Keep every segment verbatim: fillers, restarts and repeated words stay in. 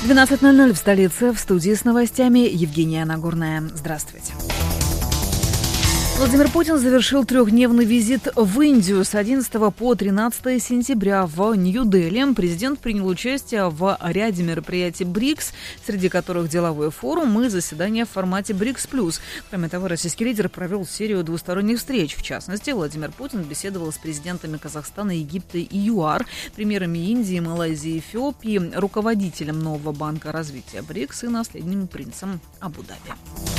двенадцать ноль ноль в столице. В студии с новостями Евгения Нагорная. Здравствуйте. Владимир Путин завершил трехдневный визит в Индию с одиннадцатого по тринадцатое сентября в Нью-Дели. Президент принял участие в ряде мероприятий БРИКС, среди которых деловой форум и заседание в формате БРИКС+. Кроме того, российский лидер провел серию двусторонних встреч. В частности, Владимир Путин беседовал с президентами Казахстана, Египта и ЮАР, премьерами Индии, Малайзии и Эфиопии, руководителем нового банка развития БРИКС и наследным принцем Абу-Даби.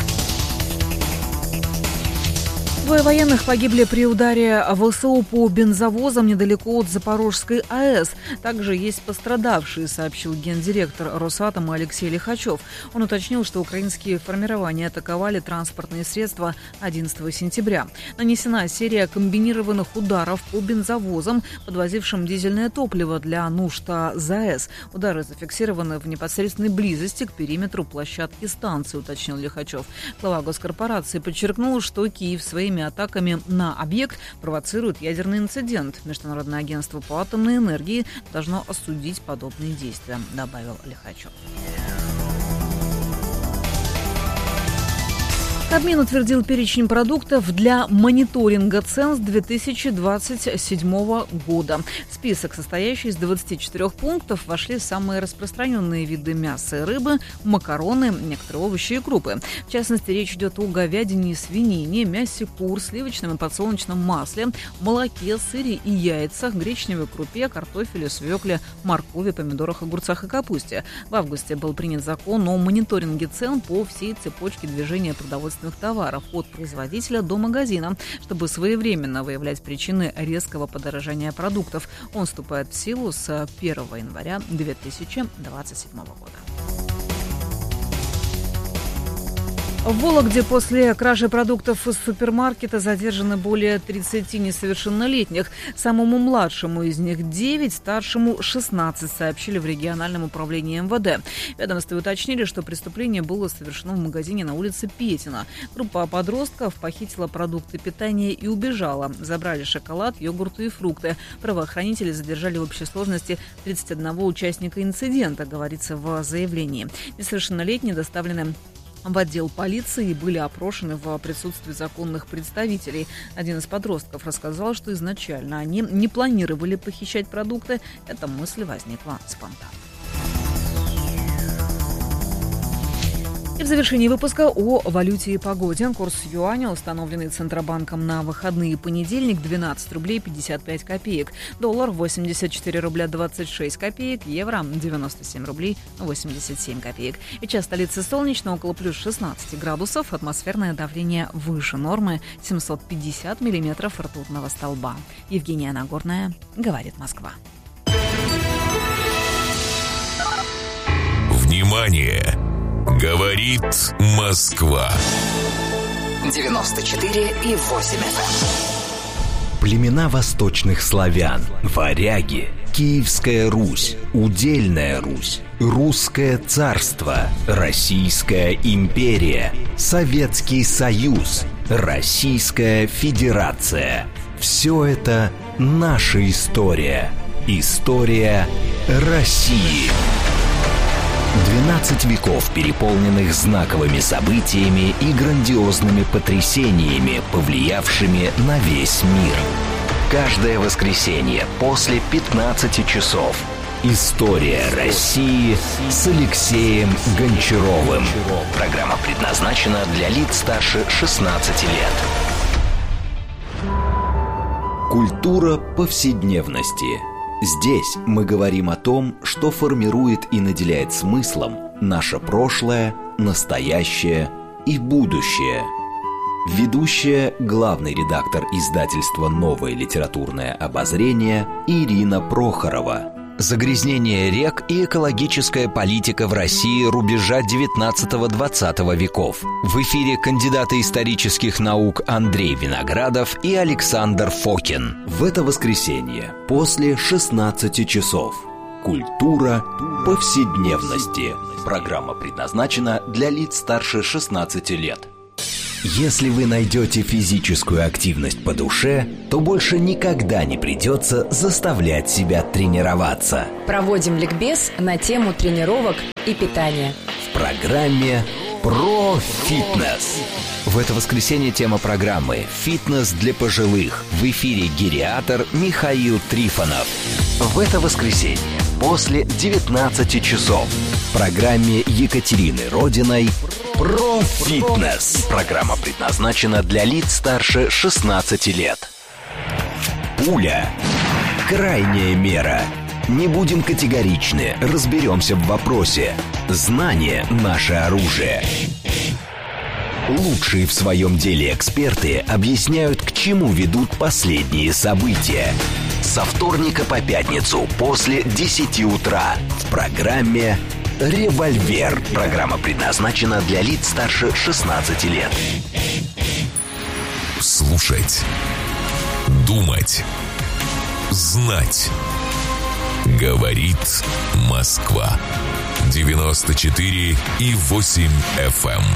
Двое военных погибли при ударе ВСУ по бензовозам недалеко от Запорожской АЭС. Также есть пострадавшие, сообщил гендиректор Росатома Алексей Лихачев. Он уточнил, что украинские формирования атаковали транспортные средства одиннадцатого сентября. Нанесена серия комбинированных ударов по бензовозам, подвозившим дизельное топливо для нужд ЗАЭС. Удары зафиксированы в непосредственной близости к периметру площадки станции, уточнил Лихачев. Глава госкорпорации подчеркнул, что Киев своими атаками на объект провоцирует ядерный инцидент. Международное агентство по атомной энергии должно осудить подобные действия, добавил Лихачев. Кабмин утвердил перечень продуктов для мониторинга цен с две тысячи двадцать седьмого года. В список, состоящий из двадцати четырёх пунктов, вошли самые распространенные виды мяса и рыбы, макароны, некоторые овощи и крупы. В частности, речь идет о говядине и свинине, мясе кур, сливочном и подсолнечном масле, молоке, сыре и яйцах, гречневой крупе, картофеле, свекле, моркови, помидорах, огурцах и капусте. В августе был принят закон о мониторинге цен по всей цепочке движения продовольственных товаров от производителя до магазина, чтобы своевременно выявлять причины резкого подорожания продуктов. Он вступает в силу с первого января две тысячи двадцать седьмого года. В Вологде после кражи продуктов из супермаркета задержаны более тридцати несовершеннолетних. Самому младшему из них девять, старшему шестнадцать, сообщили в региональном управлении эм вэ дэ. В ведомстве уточнили, что преступление было совершено в магазине на улице Петина. Группа подростков похитила продукты питания и убежала. Забрали шоколад, йогурт и фрукты. Правоохранители задержали в общей сложности тридцать одного участника инцидента, говорится в заявлении. Несовершеннолетние доставлены в отдел полиции и были опрошены в присутствии законных представителей. Один из подростков рассказал, что изначально они не планировали похищать продукты. Эта мысль возникла спонтанно. И в завершении выпуска о валюте и погоде. Курс юаня, установленный Центробанком на выходные понедельник, двенадцать рублей пятьдесят пять копеек. Доллар восемьдесят четыре рубля двадцать шесть копеек. Евро девяносто семь рублей восемьдесят семь копеек. Сейчас в столице солнечно, около плюс шестнадцать градусов. Атмосферное давление выше нормы, семьсот пятьдесят миллиметров ртутного столба. Евгения Нагорная, говорит Москва. Внимание! Говорит Москва. девяносто четыре и восемь эф эм. Племена восточных славян, варяги, Киевская Русь, Удельная Русь, Русское царство, Российская империя, Советский Союз, Российская Федерация. Все это наша история. История России. двенадцать веков, переполненных знаковыми событиями и грандиозными потрясениями, повлиявшими на весь мир. Каждое воскресенье после пятнадцати часов. История России с Алексеем Гончаровым. Программа предназначена для лиц старше шестнадцати лет. Культура повседневности. Здесь мы говорим о том, что формирует и наделяет смыслом наше прошлое, настоящее и будущее. Ведущая, главный редактор издательства «Новое литературное обозрение» Ирина Прохорова. Загрязнение рек и экологическая политика в России рубежа девятнадцатого-двадцатого веков. В эфире кандидаты исторических наук Андрей Виноградов и Александр Фокин. В это воскресенье после шестнадцати часов. Культура повседневности. Программа предназначена для лиц старше шестнадцати лет. Если вы найдете физическую активность по душе, то больше никогда не придется заставлять себя тренироваться. Проводим ликбез на тему тренировок и питания. В программе «Про фитнес». В это воскресенье тема программы «Фитнес для пожилых». В эфире гериатр Михаил Трифонов. В это воскресенье после девятнадцати часов в программе Екатерины Родиной «Про фитнес». Программа предназначена для лиц старше шестнадцати лет. Пуля. Крайняя мера. Не будем категоричны, разберемся в вопросе. Знание – наше оружие. Лучшие в своем деле эксперты объясняют, к чему ведут последние события. Со вторника по пятницу после десяти утра в программе «Револьвер». Программа предназначена для лиц старше шестнадцати лет. Слушать. Думать. Знать. Говорит Москва. девяносто четыре и восемь эф эм.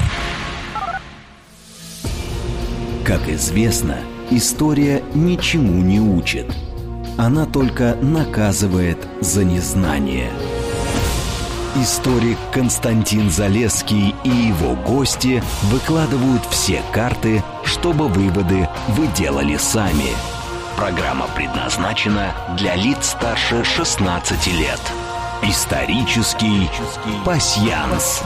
Как известно, история ничему не учит. Она только наказывает за незнание. Историк Константин Залесский и его гости выкладывают все карты, чтобы выводы вы делали сами. Программа предназначена для лиц старше шестнадцати лет. Исторический пасьянс.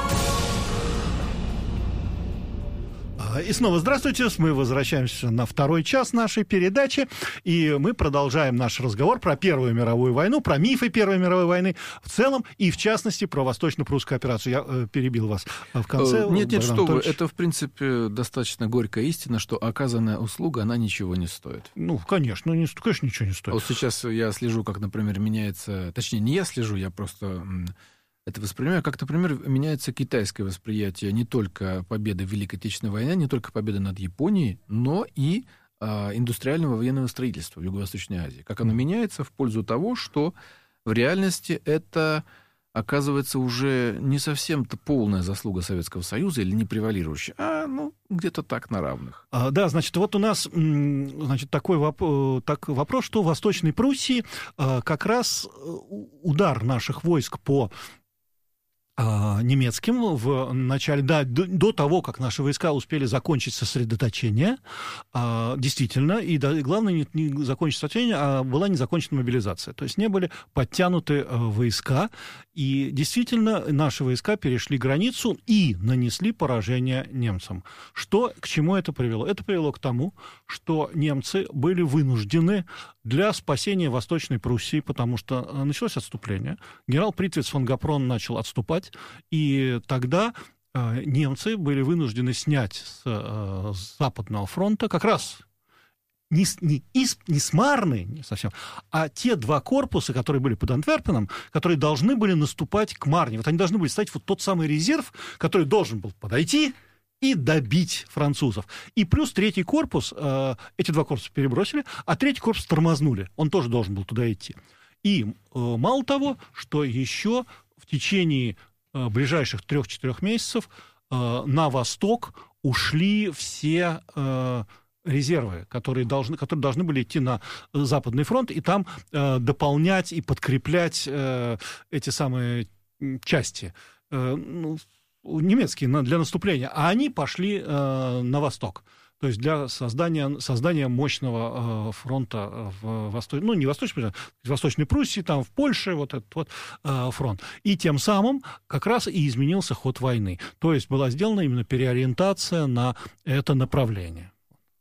И снова здравствуйте, мы возвращаемся на второй час нашей передачи, и мы продолжаем наш разговор про Первую мировую войну, про мифы Первой мировой войны в целом, и в частности про Восточно-Прусскую операцию. Я э, перебил вас в конце. Нет, нет, что вы, это в принципе достаточно горькая истина, что оказанная услуга, она ничего не стоит. Ну, конечно, не, конечно, ничего не стоит. Вот сейчас я слежу, как, например, меняется, точнее, не я слежу, я просто... это воспринимаю, как, например, меняется китайское восприятие не только победы в Великой Отечественной войне, не только победы над Японией, но и а, индустриального военного строительства в Юго-Восточной Азии. Как оно меняется в пользу того, что в реальности это оказывается уже не совсем-то полная заслуга Советского Союза или не превалирующая, а ну, где-то так на равных. А, да, значит, вот у нас значит, такой воп- так, вопрос, что в Восточной Пруссии а, как раз удар наших войск по немецким в начале, да, до, до того, как наши войска успели закончить сосредоточение, а, действительно, и, да, и главное, не, не закончить сосредоточение, а была не закончена мобилизация. То есть не были подтянуты а, войска, и действительно наши войска перешли границу и нанесли поражение немцам. Что, к чему это привело? Это привело к тому, что немцы были вынуждены для спасения Восточной Пруссии, потому что началось отступление, генерал Притвиц фон Гапрон начал отступать, и тогда э, немцы были вынуждены снять с, э, с Западного фронта как раз не, не, из, не с Марны, не совсем, а те два корпуса, которые были под Антверпеном, которые должны были наступать к Марне. Вот они должны были стать вот тот самый резерв, который должен был подойти и добить французов. И плюс третий корпус, э, эти два корпуса перебросили, а третий корпус тормознули. Он тоже должен был туда идти. И э, мало того, что еще в течение э, ближайших трех-четырех месяцев э, на восток ушли все э, резервы, которые должны, которые должны были идти на Западный фронт, и там э, дополнять и подкреплять э, эти самые части. Э, ну, немецкие для наступления, а они пошли э, на восток. То есть для создания, создания мощного э, фронта в Восточной, ну, не Восточной, в Восточной Пруссии, там в Польше, вот этот вот э, фронт. И тем самым как раз и изменился ход войны. То есть была сделана именно переориентация на это направление.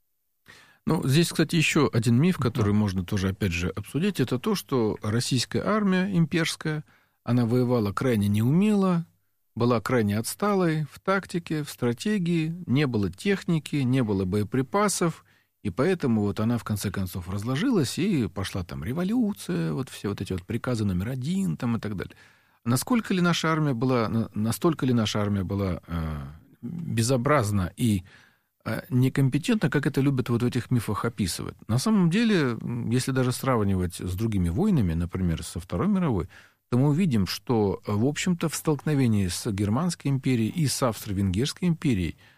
Ну, здесь, кстати, еще один миф, который можно тоже, опять же, обсудить, это то, что российская армия имперская, она воевала крайне неумело, была крайне отсталой в тактике, в стратегии, не было техники, не было боеприпасов, и поэтому вот она в конце концов разложилась, и пошла там революция, вот все вот эти вот приказы номер один там, и так далее. Насколько ли наша армия была, настолько ли наша армия была э, безобразна и э, некомпетентна, как это любят вот в этих мифах описывать? На самом деле, если даже сравнивать с другими войнами, например, со Второй мировой, то мы увидим, что, в общем-то, в столкновении с Германской империей и с Австро-Венгерской империей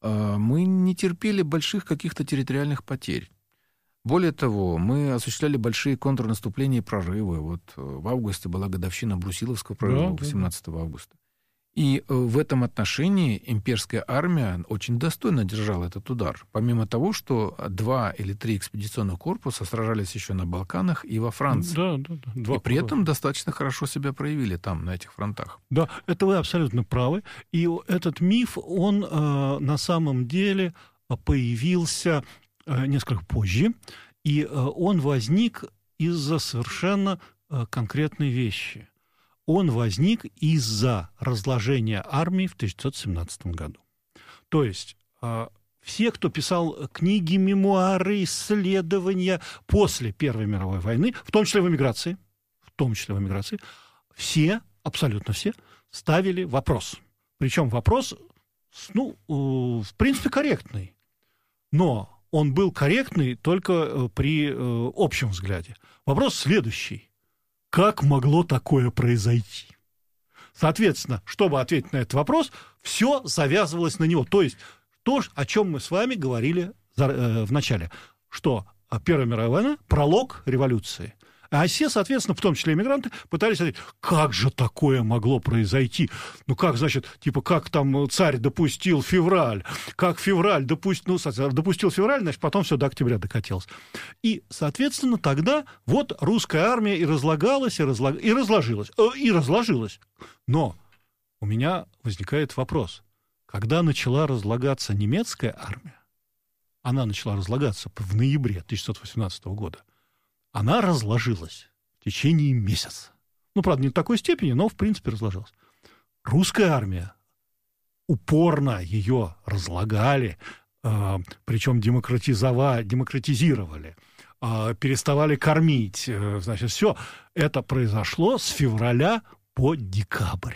мы не терпели больших каких-то территориальных потерь. Более того, мы осуществляли большие контрнаступления и прорывы. Вот в августе была годовщина Брусиловского прорыва, да, восемнадцатого августа. И в этом отношении имперская армия очень достойно держала этот удар. Помимо того, что два или три экспедиционных корпуса сражались еще на Балканах и во Франции. Да, да, да. Два и при этом достаточно хорошо себя проявили там, на этих фронтах. Да, это вы абсолютно правы. И этот миф, он э, на самом деле появился э, несколько позже. И э, он возник из-за совершенно э, конкретной вещи. Он возник из-за разложения армии в тысяча девятьсот семнадцатом году. То есть э, все, кто писал книги, мемуары, исследования после Первой мировой войны, в том числе в эмиграции, в том числе в эмиграции, все, абсолютно все, ставили вопрос. Причем вопрос, ну, э, в принципе, корректный. Но он был корректный только э, при э, общем взгляде. Вопрос следующий. Как могло такое произойти? Соответственно, чтобы ответить на этот вопрос, все завязывалось на него. То есть то, о чем мы с вами говорили в начале, что Первая мировая война – пролог революции. А все, соответственно, в том числе иммигранты, пытались сказать, как же такое могло произойти? Ну, как, значит, типа, как там царь допустил февраль, как февраль допустил, ну, допустил февраль, значит, потом все до октября докатилось. И, соответственно, тогда вот русская армия и разлагалась, и, разлог... и разложилась, и разложилась. Но у меня возникает вопрос. Когда начала разлагаться немецкая армия, она начала разлагаться в ноябре тысяча девятьсот восемнадцатого года, она разложилась в течение месяца. Ну, правда, не в такой степени, но, в принципе, разложилась. Русская армия, упорно ее разлагали, э, причем демократизовали, демократизировали, э, переставали кормить. Э, значит, все это произошло с февраля по декабрь.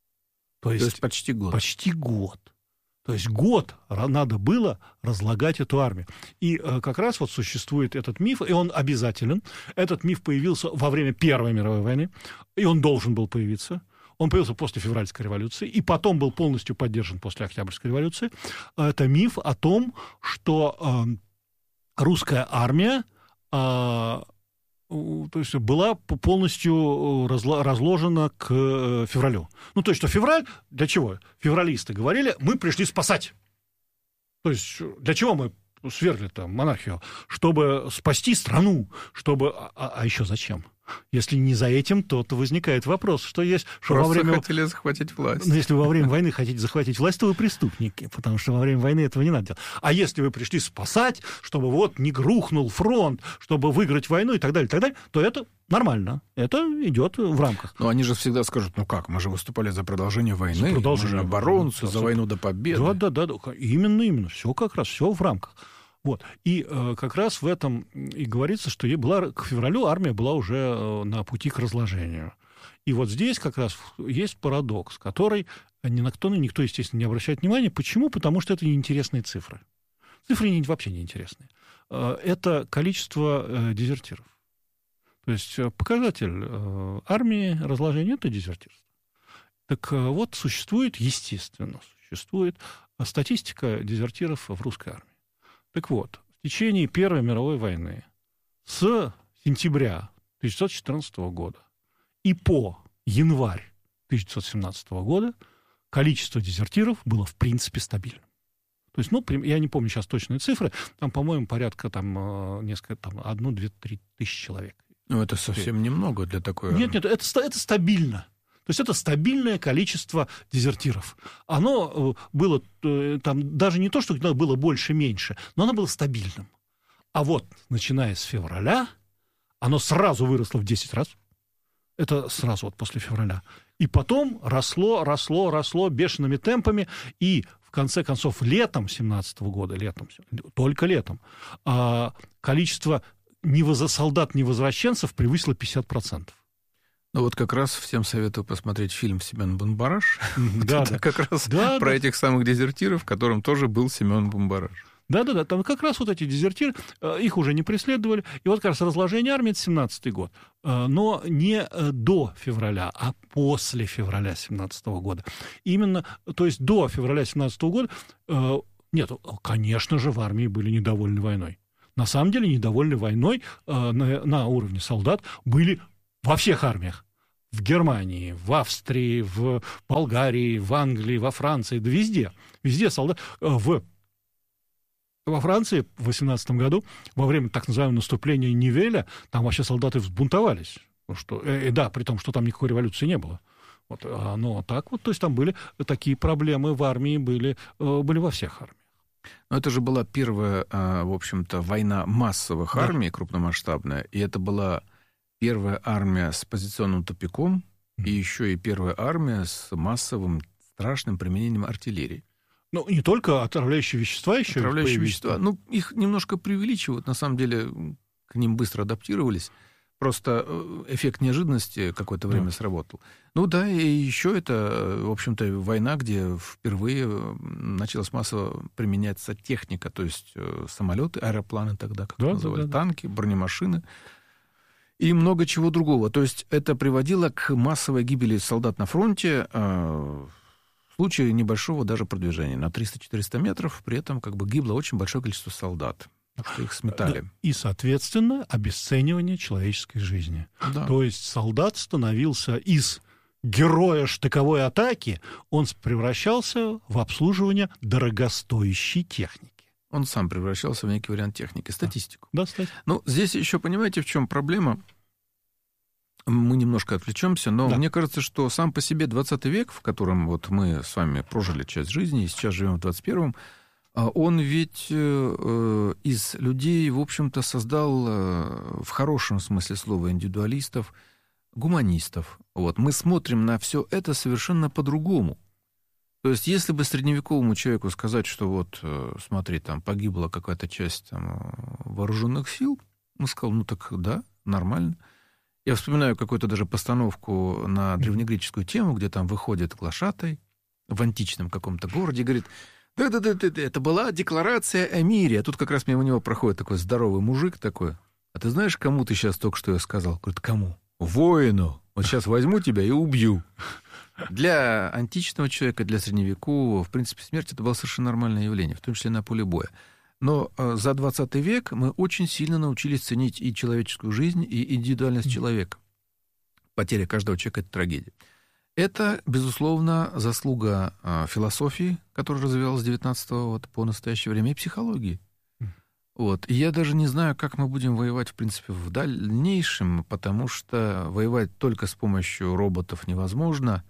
То есть, То есть почти год. Почти год. То есть год надо было разлагать эту армию. И э, как раз вот существует этот миф, и он обязателен. Этот миф появился во время Первой мировой войны, и он должен был появиться. Он появился после февральской революции, и потом был полностью поддержан после Октябрьской революции. Это миф о том, что э, русская армия э, то есть была полностью разложена к февралю. Ну, то есть, что февраль, для чего? Февралисты говорили, мы пришли спасать. То есть, для чего мы свергли там монархию? Чтобы спасти страну, чтобы... А, а еще зачем? Если не за этим, то, то возникает вопрос, что есть... Что Просто во время... хотели захватить власть. Ну, если вы во время войны хотите захватить власть, то вы преступники, потому что во время войны этого не надо делать. А если вы пришли спасать, чтобы вот не грохнул фронт, чтобы выиграть войну и так далее, и так далее, то это нормально. Это идет в рамках. Но они же всегда скажут, ну как, мы же выступали за продолжение войны, за продолжение мы же оборонцы, за войну до победы. Да, да, да, да, именно, именно. Все как раз, все в рамках. Вот. И э, как раз в этом и говорится, что была, к февралю армия была уже э, на пути к разложению. И вот здесь как раз есть парадокс, который ни на кто, никто, естественно, не обращает внимания. Почему? Потому что это неинтересные цифры. Цифры не, вообще неинтересные. Э, это количество э, дезертиров. То есть показатель э, армии разложения – это дезертирство. Так э, вот, существует, естественно, существует статистика дезертиров в русской армии. Так вот, в течение Первой мировой войны с сентября тысяча девятьсот четырнадцатого года и по январь тысяча девятьсот семнадцатого года количество дезертиров было в принципе стабильным. То есть, ну, я не помню сейчас точные цифры, там, по-моему, порядка там, несколько, там, одну, две, три тысячи человек. Ну, это совсем немного для такой... Нет, нет, это, это стабильно. То есть это стабильное количество дезертиров. Оно было там даже не то, что было больше-меньше, но оно было стабильным. А вот, начиная с февраля, оно сразу выросло в десять раз. Это сразу вот после февраля. И потом росло, росло, росло бешеными темпами. И в конце концов летом семнадцатого года, летом, только летом, количество солдат-невозвращенцев превысило пятьдесят процентов. Ну вот как раз всем советую посмотреть фильм «Семен Бумбараш». Да, Это да. как раз да, про да. этих самых дезертиров, в котором тоже был Семен Бумбараш. Да-да-да, там как раз вот эти дезертиры, их уже не преследовали. И вот как раз разложение армии — это семнадцатый год. Но не до февраля, а после февраля семнадцатого года. Именно, то есть до февраля семнадцатого года Нет, конечно же, в армии были недовольны войной. На самом деле недовольны войной э, на, на уровне солдат были во всех армиях. В Германии, в Австрии, в Болгарии, в Англии, во Франции, да везде. Везде солдат... Э, в, во Франции в восемнадцатом году, во время так называемого наступления Нивеля, там вообще солдаты взбунтовались. Что, э, да, при том, что там никакой революции не было. Вот, а, но так вот, то есть там были такие проблемы в армии, были, э, были во всех армиях. Но это же была первая, в общем-то, война массовых да. армий, крупномасштабная, и это была первая армия с позиционным тупиком, mm-hmm. и еще и первая армия с массовым страшным применением артиллерии. Ну, не только отравляющие вещества еще. Отравляющие вещества. Ну, их немножко преувеличивают, на самом деле к ним быстро адаптировались. Просто эффект неожиданности какое-то время да. сработал. Ну да, и еще это, в общем-то, война, где впервые началась массово применяться техника, то есть самолеты, аэропланы тогда, как да, называли, да, да, танки, бронемашины и много чего другого. То есть это приводило к массовой гибели солдат на фронте в случае небольшого даже продвижения на триста-четыреста метров, при этом как бы гибло очень большое количество солдат. Что их сметали. И, соответственно, обесценивание человеческой жизни. Да. То есть солдат становился из героя штыковой атаки, он превращался в обслуживание дорогостоящей техники. Он сам превращался в некий вариант техники. Статистику. Да, кстати. Ну, здесь еще, понимаете, в чем проблема? Мы немножко отвлечемся, но да. мне кажется, что сам по себе двадцатый век, в котором вот мы с вами прожили часть жизни, и сейчас живем в двадцать первом, он ведь э, из людей, в общем-то, создал э, в хорошем смысле слова индивидуалистов, гуманистов. Вот. Мы смотрим на все это совершенно по-другому. То есть, если бы средневековому человеку сказать, что вот, э, смотри, там погибла какая-то часть там, вооруженных сил, он сказал, ну так да, нормально. Я вспоминаю какую-то даже постановку на древнегреческую тему, где там выходит глашатай в античном каком-то городе и говорит... Да-да-да, это была декларация о мире. А тут как раз мимо него проходит такой здоровый мужик такой. А ты знаешь, кому ты сейчас только что я сказал? Говорит, кому? Воину. Вот сейчас возьму тебя и убью. Для античного человека, для средневекового, в принципе, смерть это было совершенно нормальное явление, в том числе на поле боя. Но за двадцатый век мы очень сильно научились ценить и человеческую жизнь, и индивидуальность человека. Потеря каждого человека — это трагедия. Это, безусловно, заслуга э, философии, которая развивалась с девятнадцатого вот, по настоящее время, и психологии. Вот. И я даже не знаю, как мы будем воевать, в принципе, в дальнейшем, потому что воевать только с помощью роботов невозможно,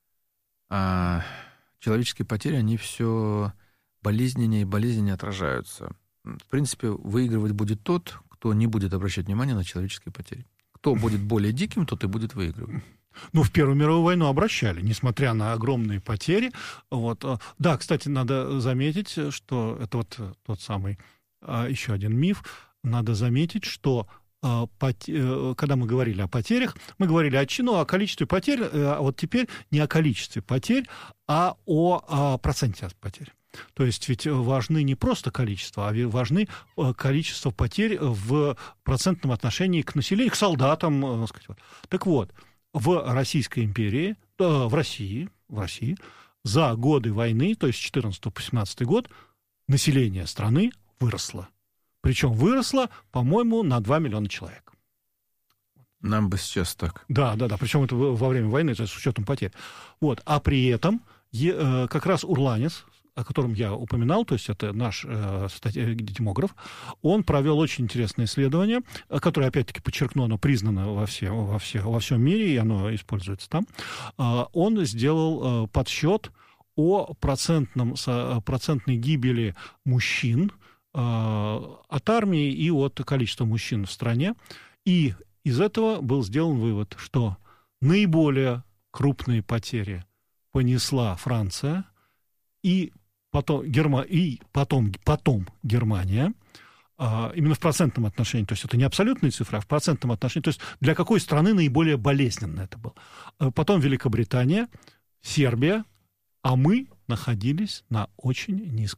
а человеческие потери, они все болезненнее и болезненнее отражаются. В принципе, выигрывать будет тот, кто не будет обращать внимание на человеческие потери. Кто будет более диким, тот и будет выигрывать. Ну, в Первую мировую войну обращали, несмотря на огромные потери. Вот. Да, кстати, надо заметить, что это вот тот самый еще один миф. Надо заметить, что когда мы говорили о потерях, мы говорили о, ну, о количестве потерь, а вот теперь не о количестве потерь, а о проценте потерь. То есть ведь важны не просто количество, а важны количество потерь в процентном отношении к населению, к солдатам. Так сказать. Так вот, в Российской империи, в России, в России за годы войны, то есть с четырнадцатого по семнадцатый год, население страны выросло. Причем выросло, по-моему, на два миллиона человек. Нам бы сейчас так. Да, да, да. Причем это во время войны, то есть с учетом потерь. Вот. А при этом как раз Урланец, о котором я упоминал, то есть это наш э, демограф, он провел очень интересное исследование, которое, опять-таки, подчеркну, оно признано во, все, во, все, во всем мире, и оно используется там. Э, он сделал э, подсчет о процентном, со, процентной гибели мужчин э, от армии и от количества мужчин в стране. И из этого был сделан вывод, что наиболее крупные потери понесла Франция, и потом, Герма... и потом, потом Германия, а, именно в процентном отношении, то есть это не абсолютные цифры, а в процентном отношении, то есть для какой страны наиболее болезненно это было. Потом Великобритания, Сербия, а мы находились на очень низком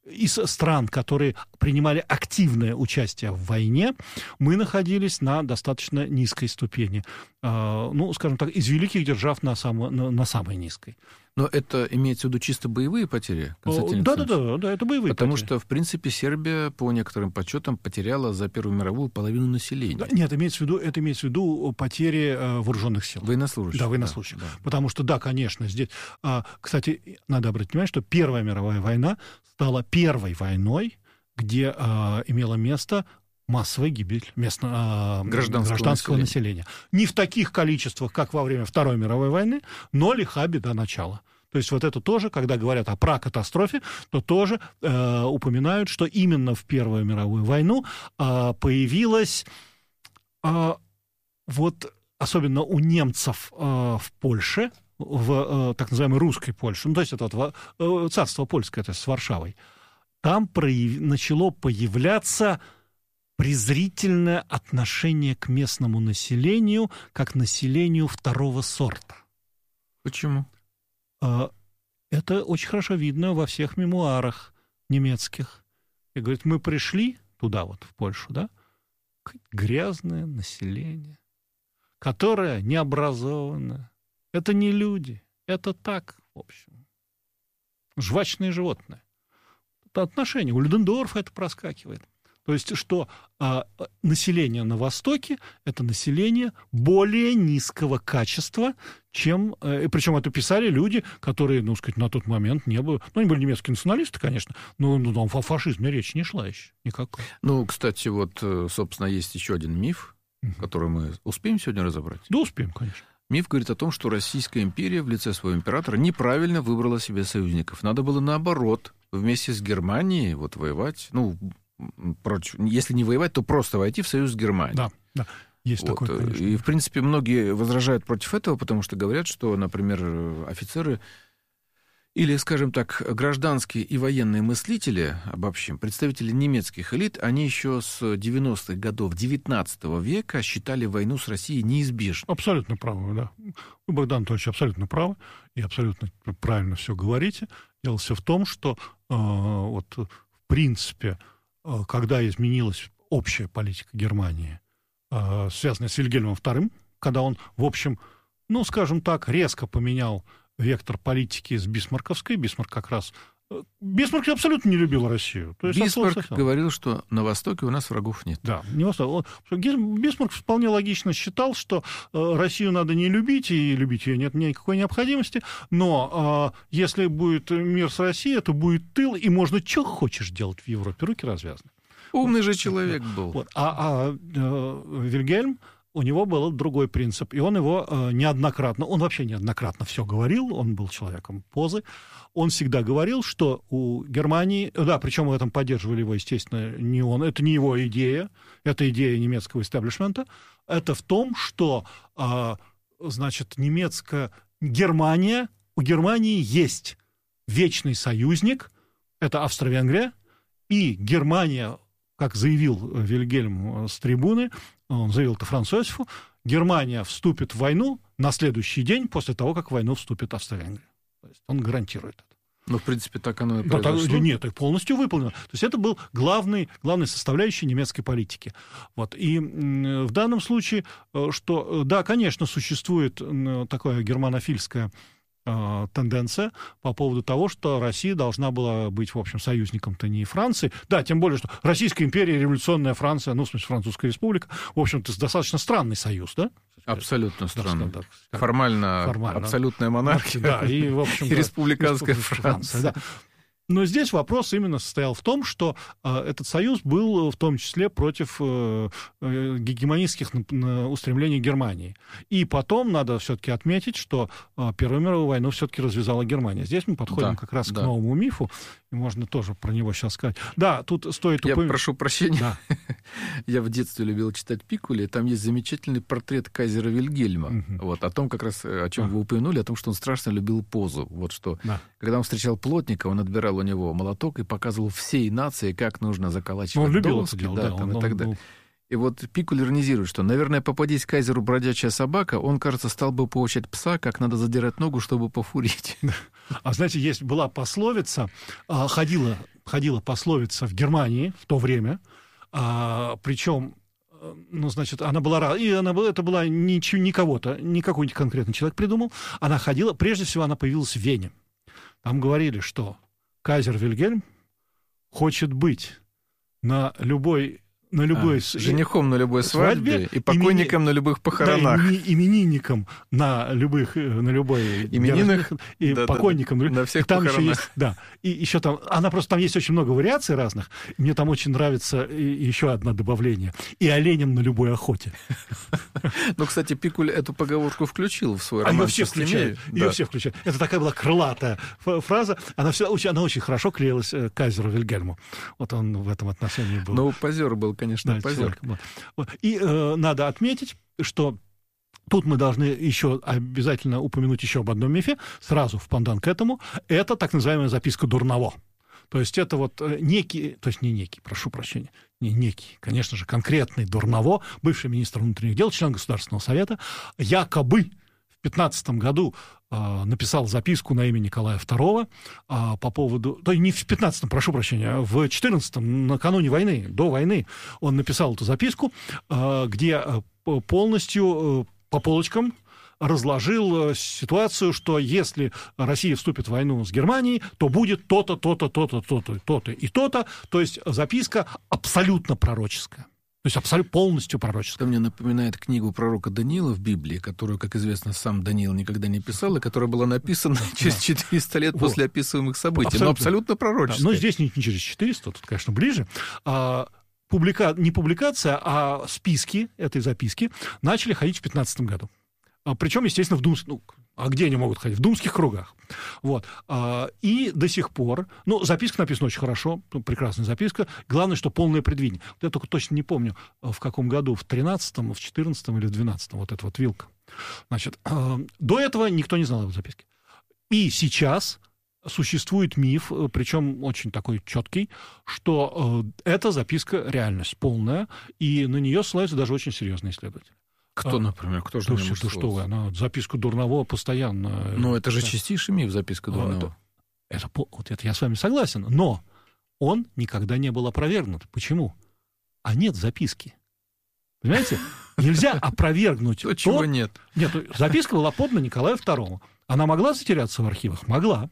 из стран, которые принимали активное участие в войне, мы находились на достаточно низкой ступени. Ну, скажем так, из великих держав на, само, на, на самой низкой. Но это имеется в виду чисто боевые потери, Константин да, да, да, да, это боевые Потому потери. что, в принципе, Сербия, по некоторым подсчетам, потеряла за Первую мировую половину населения. Да, нет, имеется в виду, это имеется в виду потери э, вооруженных сил. Военнослужащих. Да, военнослужащих. Да, да. Потому что, да, конечно, здесь... А, кстати, надо обратить внимание, что Первая мировая война стала первой войной, где а, имело место массовая гибель местно, а, гражданского, гражданского населения. населения. Не в таких количествах, как во время Второй мировой войны, но лиха беда начала. То есть вот это тоже, когда говорят о пракатастрофе, то тоже э, упоминают, что именно в Первую мировую войну э, появилась, э, вот особенно у немцев э, в Польше, в э, так называемой русской Польше, ну то есть это вот э, царство польское, это с Варшавой, там прояв... начало появляться презрительное отношение к местному населению как к населению второго сорта. Почему? Это очень хорошо видно во всех мемуарах немецких. И говорит, мы пришли туда, вот, в Польшу, да, грязное население, которое необразованное. Это не люди, это так, в общем, жвачные животные. Это отношение. У Людендорфа это проскакивает. То есть, что а, население на Востоке – это население более низкого качества, чем... И причем это писали люди, которые, ну, сказать, на тот момент не были... Ну, они были немецкие националисты, конечно, но ну, там о фашизме речи не шла еще никакой. Ну, кстати, вот, собственно, есть еще один миф, uh-huh. который мы успеем сегодня разобрать? Да, успеем, конечно. Миф говорит о том, что Российская империя в лице своего императора неправильно выбрала себе союзников. Надо было, наоборот, вместе с Германией вот, воевать, ну... Против, если не воевать, то просто войти в союз с Германией. Да, да, есть вот. такое, конечно. И, в принципе, многие возражают против этого, потому что говорят, что, например, офицеры или, скажем так, гражданские и военные мыслители, обобщим, представители немецких элит, они еще с девяностых годов девятнадцатого века считали войну с Россией неизбежной. Абсолютно правы, да. Вы, Богдан Анатольевич, абсолютно правы, и абсолютно правильно все говорите. Дело все в том, что э, вот, в принципе, когда изменилась общая политика Германии, связанная с Вильгельмом вторым, когда он, в общем, ну, скажем так, резко поменял вектор политики с бисмарковской. Бисмарк как раз... Бисмарк абсолютно не любил Россию. То есть Бисмарк говорил, что на Востоке у нас врагов нет. Да, не Восток. Бисмарк вполне логично считал, что Россию надо не любить, и любить ее нет никакой необходимости, но если будет мир с Россией, это будет тыл, и можно что хочешь делать в Европе, руки развязаны. Умный вот, же человек да. был. Вот. А, а, а Вильгельм, у него был другой принцип, и он его э, неоднократно, он вообще неоднократно все говорил, он был человеком позы, он всегда говорил, что у Германии, да, причем в этом поддерживали его, естественно, не он, это не его идея, это идея немецкого истеблишмента, это в том, что, э, значит, немецкая Германия, у Германии есть вечный союзник, это Австро-Венгрия, и Германия, как заявил Вильгельм с трибуны, он заявил это Францу Иосифу, Германия вступит в войну на следующий день после того, как в войну вступит Австро-Венгрия. То есть он гарантирует это. Ну, в принципе, так оно и да, произошло. Так, нет, это полностью выполнено. То есть это был главный, главной составляющей немецкой политики. Вот. И в данном случае, что, да, конечно, существует такое германофильское тенденция по поводу того, что Россия должна была быть, в общем, союзником-то не Франции. Да, тем более, что Российская империя, революционная Франция, ну, в смысле, Французская республика, в общем-то, достаточно странный союз, да? Абсолютно странный. Да, да, Формально, Формально абсолютная монархия. Да, и, в общем, и республиканская Франция. Да. Но здесь вопрос именно состоял в том, что э, этот союз был в том числе против э, э, гегемонистских на, на устремлений Германии. И потом надо все-таки отметить, что э, Первую мировую войну все-таки развязала Германия. Здесь мы подходим да, как раз да. к новому мифу, и можно тоже про него сейчас сказать. Да, тут стоит Я упомянуть... прошу прощения. Да. Я в детстве любил читать Пикули, там есть замечательный портрет кайзера Вильгельма. Угу. Вот, о том, как раз, о чем да. вы упомянули, о том, что он страшно любил позу. Вот что, да. когда он встречал плотника, он отбирал у него молоток и показывал всей нации, как нужно заколачивать он любил доски, это дело, да, да, там, он, и так он, далее. он... И вот Пикуль иронизирует, что, наверное, попадись кайзеру бродячая собака, он, кажется, стал бы поучать пса, как надо задирать ногу, чтобы пофурить. А знаете, есть была пословица, ходила, ходила пословица в Германии в то время, причем, ну, значит, она была, и она была, это была не, не кого-то, не какой-нибудь конкретный человек придумал, она ходила, прежде всего она появилась в Вене. Там говорили, что кайзер Вильгельм хочет быть на любой... на любой... А, женихом на любой свадьбе, свадьбе и покойником имени... на любых похоронах. Да, именинником на любых, на любой... Именинных. И да, покойником. Да, да. На всех там похоронах. Еще есть, да. И еще там... Она просто... Там есть очень много вариаций разных. Мне там очень нравится еще одно добавление. И оленем на любой охоте. Ну, кстати, Пикуль эту поговорку включил в свой роман. Ее все включают. Ее все включают. Это такая была крылатая фраза. Она очень хорошо клеилась к кайзеру Вильгельму. Вот он в этом отношении был. Ну, позер был, конечно, да, позер. И э, надо отметить, что тут мы должны еще обязательно упомянуть еще об одном мифе, сразу в пандан к этому. Это так называемая записка Дурново. То есть это вот некий, то есть не некий, прошу прощения, не некий, конечно же, конкретный Дурново, бывший министр внутренних дел, член Государственного совета, якобы в пятнадцатом году э, написал записку на имя Николая второго э, по поводу... То есть не в пятнадцатом, прошу прощения, а в четырнадцатом, накануне войны, до войны, он написал эту записку, э, где э, полностью э, по полочкам разложил ситуацию, что если Россия вступит в войну с Германией, то будет то-то, то-то, то-то, то-то, то-то и то-то. То есть записка абсолютно пророческая. То есть абсолютно полностью пророческая. Это мне напоминает книгу пророка Даниила в Библии, которую, как известно, сам Даниил никогда не писал, и которая была написана через четыреста лет после описываемых событий. Абсолютно. Но абсолютно пророческая. Да, но здесь не, не через четыреста, тут, конечно, ближе. А, публика... Не публикация, а списки этой записки начали ходить в пятнадцатом году. Причем, естественно, в думских... Ну, а где они могут ходить? В думских кругах. Вот. И до сих пор... Ну, записка написана очень хорошо, прекрасная записка. Главное, что полное предвидение. Вот я только точно не помню, в каком году, в тринадцатом, в четырнадцатом или в двенадцатом, вот эта вот вилка. Значит, до этого никто не знал о записке. И сейчас существует миф, причем очень такой четкий, что эта записка реальность полная, и на нее ссылаются даже очень серьезные исследователи. Кто, например, кто же да, на него что, что вы, она записку Дурново постоянно... Ну, это же да. чистейший миф, записка Дурново. Это, это, вот это я с вами согласен, но он никогда не был опровергнут. Почему? А нет записки. Понимаете? Нельзя опровергнуть то, чего нет. Нет, записка была подана Николаю второму. Она могла затеряться в архивах? Могла.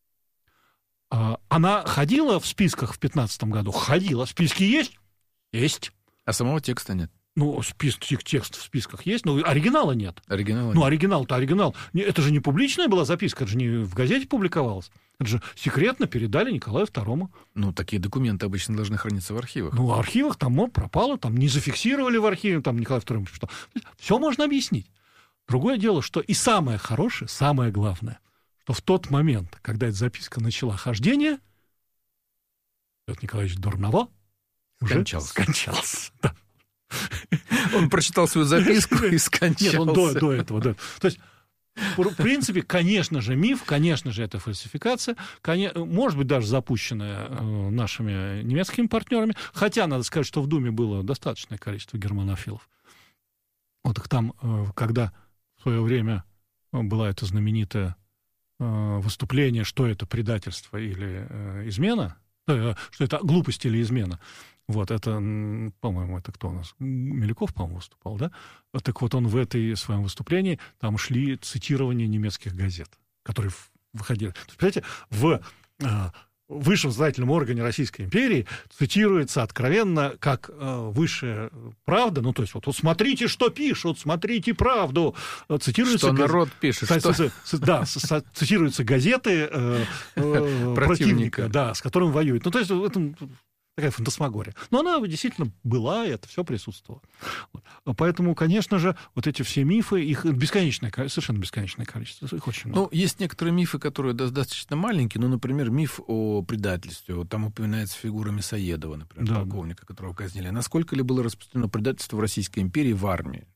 Она ходила в списках в пятнадцатом году? Ходила. Списки есть? Есть. А самого текста нет? Ну, список, текст в списках есть, но оригинала нет. Оригинала ну, оригинал-то оригинал. Это же не публичная была записка, это же не в газете публиковалась. Это же секретно передали Николаю второму. Ну, такие документы обычно должны храниться в архивах. Ну, в архивах там вот, пропало, там не зафиксировали в архиве, там Николай второй что. Все можно объяснить. Другое дело, что и самое хорошее, самое главное, что в тот момент, когда эта записка начала хождение, Петр Николаевич Дурново уже скончался. скончался. Да. Он прочитал свою записку и скончался. Нет, он до, до этого. Да. То есть, в принципе, конечно же, миф, конечно же, это фальсификация, может быть, даже запущенная нашими немецкими партнерами, хотя, надо сказать, что в Думе было достаточное количество германофилов. Вот там, когда в свое время было это знаменитое выступление, что это предательство или измена, что это глупость или измена, вот, это, по-моему, это кто у нас? Милюков, по-моему, выступал, да? Так вот, он в этой своем выступлении, там шли цитирования немецких газет, которые выходили. Представляете, в э, высшем законодательном органе Российской империи цитируется откровенно как э, высшая правда, ну, то есть, вот, вот смотрите, что пишут, смотрите правду. Цитируется что газ... народ пишет. С, что... С, с, да, с, с, цитируются газеты э, э, противника, противника, да, с которым воюют. Ну, то есть, в этом... Такая фантасмагория. Но она действительно была, и это все присутствовало. Вот. Поэтому, конечно же, вот эти все мифы, их бесконечное, совершенно бесконечное количество, их очень много. Ну, есть некоторые мифы, которые достаточно маленькие, ну, например, миф о предательстве. Вот там упоминается фигура Мясоедова, например, да, полковника, да. которого казнили. Насколько ли было распространено предательство в Российской империи в армии?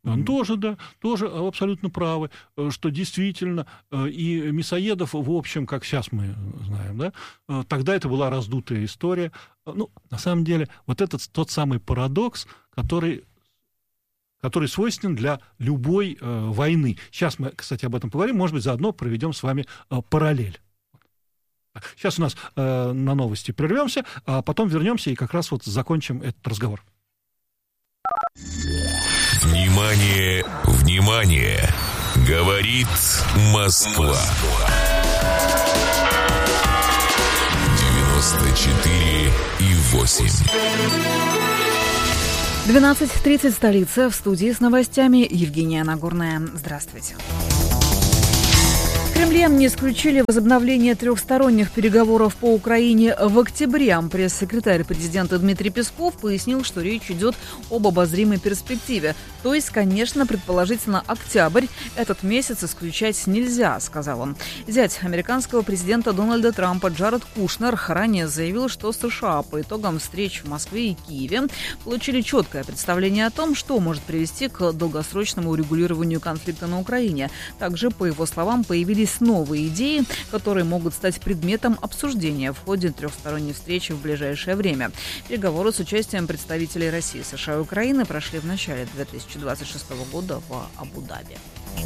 Mm-hmm. Тоже, да, тоже абсолютно правы, что действительно и мясоедов, в общем, как сейчас мы знаем, да, тогда это была раздутая история. Ну, на самом деле, вот этот тот самый парадокс, который, который свойственен для любой э, войны. Сейчас мы, кстати, об этом поговорим, может быть, заодно проведем с вами э, параллель. Сейчас у нас э, на новости прервемся, а потом вернемся и как раз вот закончим этот разговор. Внимание, внимание! Говорит Москва. девяносто четыре и восемь. двенадцать тридцать, столица. В студии с новостями Евгения Нагорная. Здравствуйте. В Кремле не исключили возобновление трехсторонних переговоров по Украине в октябре. Пресс-секретарь президента Дмитрий Песков пояснил, что речь идет об обозримой перспективе. То есть, конечно, предположительно, октябрь. Этот месяц исключать нельзя, сказал он. Зять американского президента Дональда Трампа Джаред Кушнер ранее заявил, что США по итогам встреч в Москве и Киеве получили четкое представление о том, что может привести к долгосрочному урегулированию конфликта на Украине. Также, по его словам, появились новые идеи, которые могут стать предметом обсуждения в ходе трехсторонней встречи в ближайшее время. Переговоры с участием представителей России, США и Украины прошли в начале две тысячи двадцать шестого года в Абу-Даби.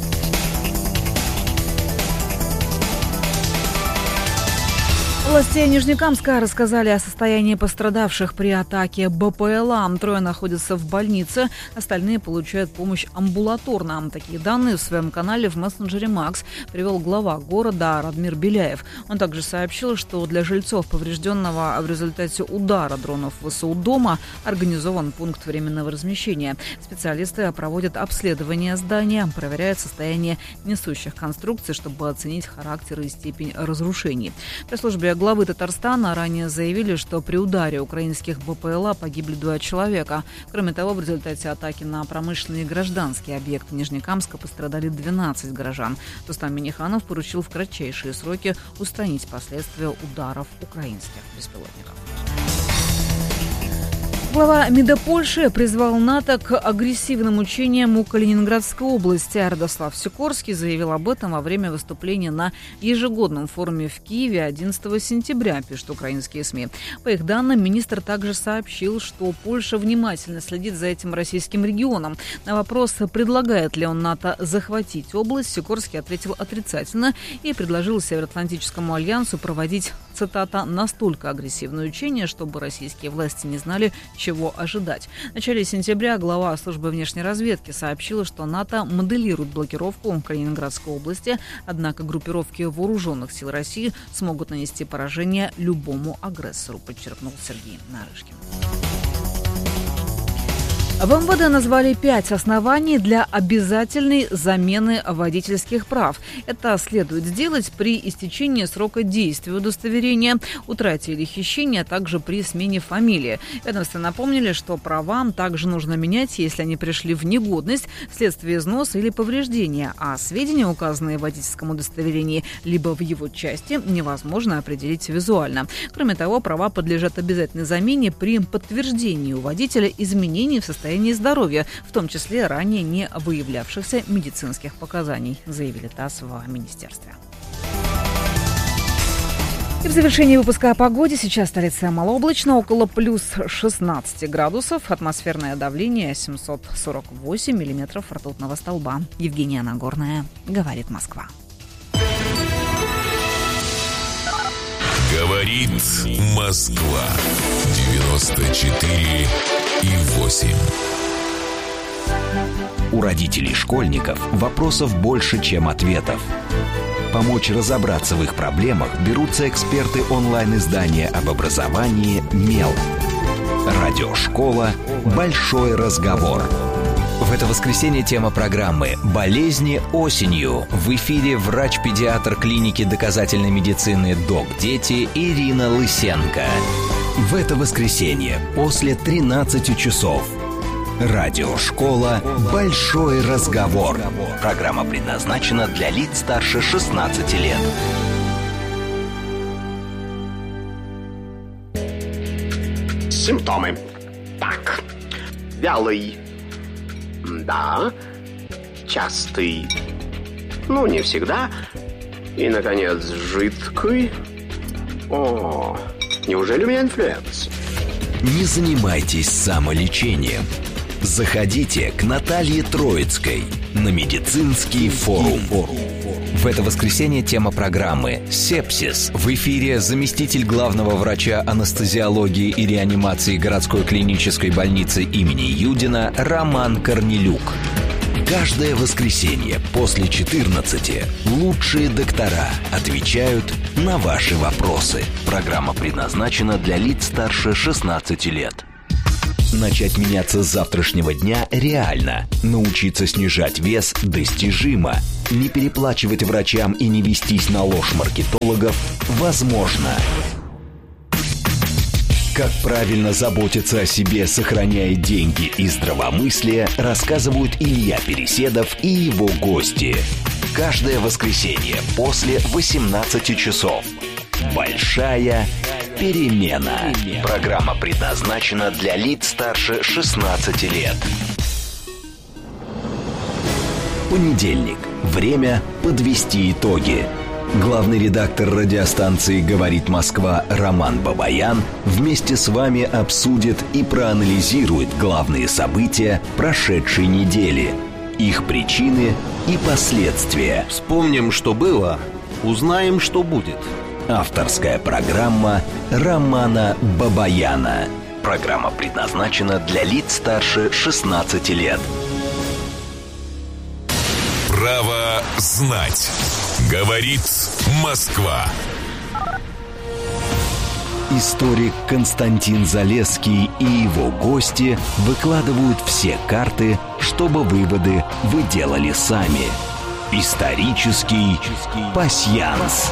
Власти Нижнекамска рассказали о состоянии пострадавших при атаке БПЛА. Трое находятся в больнице, остальные получают помощь амбулаторно. Такие данные в своем канале в мессенджере Макс привел глава города Радмир Беляев. Он также сообщил, что для жильцов поврежденного в результате удара дронов ВСУ дома организован пункт временного размещения. Специалисты проводят обследование здания, проверяют состояние несущих конструкций, чтобы оценить характер и степень разрушений. При службе главы Татарстана ранее заявили, что при ударе украинских БПЛА погибли два человека. Кроме того, в результате атаки на промышленный и гражданский объект Нижнекамска пострадали двенадцать горожан. Рустам Минниханов поручил в кратчайшие сроки устранить последствия ударов украинских беспилотников. Глава МИДа Польши призвал НАТО к агрессивным учениям у Калининградской области. Радослав Сикорский заявил об этом во время выступления на ежегодном форуме в Киеве одиннадцатого сентября, пишут украинские СМИ. По их данным, министр также сообщил, что Польша внимательно следит за этим российским регионом. На вопрос, предлагает ли он НАТО захватить область, Сикорский ответил отрицательно и предложил Североатлантическому альянсу проводить, цитата, «настолько агрессивные учения, чтобы российские власти не знали, чего ожидать». В начале сентября глава службы внешней разведки сообщила, что НАТО моделирует блокировку Калининградской области, однако группировки вооруженных сил России смогут нанести поражение любому агрессору, подчеркнул Сергей Нарышкин. В МВД назвали пять оснований для обязательной замены водительских прав. Это следует сделать при истечении срока действия удостоверения, утрате или хищении, а также при смене фамилии. Ведомства напомнили, что права также нужно менять, если они пришли в негодность вследствие износа или повреждения, а сведения, указанные в водительском удостоверении, либо в его части, невозможно определить визуально. Кроме того, права подлежат обязательной замене при подтверждении у водителя изменений в состоянии здоровья, в том числе ранее не выявлявшихся медицинских показаний, заявили ТАСС в министерстве. И в завершении выпуска о погоде. Сейчас столица малооблачно, около плюс шестнадцать градусов. Атмосферное давление семьсот сорок восемь миллиметров ртутного столба. Евгения Нагорная, говорит Москва. Говорит Москва. девяносто четыре и восемь. У родителей школьников вопросов больше, чем ответов. Помочь разобраться в их проблемах берутся эксперты онлайн-издания об образовании «Мел». Радиошкола «Большой разговор». В это воскресенье тема программы «Болезни осенью». В эфире врач-педиатр клиники доказательной медицины «Док Дети» Ирина Лысенко. В это воскресенье после тринадцати часов. Радиошкола «Большой разговор». Программа предназначена для лиц старше шестнадцати лет. Симптомы. Так, вялый. Да. частый, ну, не всегда, и, наконец, жидкий. О, неужели у меня инфлюенс? Не занимайтесь самолечением. Заходите к Наталье Троицкой на медицинский форум. В это воскресенье тема программы «Сепсис». В эфире заместитель главного врача анестезиологии и реанимации городской клинической больницы имени Юдина Роман Корнелюк. Каждое воскресенье после четырнадцати лучшие доктора отвечают на ваши вопросы. Программа предназначена для лиц старше шестнадцати лет. Начать меняться с завтрашнего дня реально. Научиться снижать вес достижимо. Не переплачивать врачам и не вестись на ложь маркетологов возможно. Как правильно заботиться о себе, сохраняя деньги и здравомыслие, рассказывают Илья Переседов и его гости. Каждое воскресенье после восемнадцати часов. Большая перемена. Программа предназначена для лиц старше шестнадцати лет. Понедельник. Время подвести итоги. Главный редактор радиостанции «Говорит Москва» Роман Бабаян вместе с вами обсудит и проанализирует главные события прошедшей недели, их причины и последствия. Вспомним, что было, узнаем, что будет. Авторская программа Романа Бабаяна. Программа предназначена для лиц старше шестнадцати лет. Право знать. Говорит Москва. Историк Константин Залесский и его гости выкладывают все карты, чтобы выводы вы делали сами. Исторический пасьянс.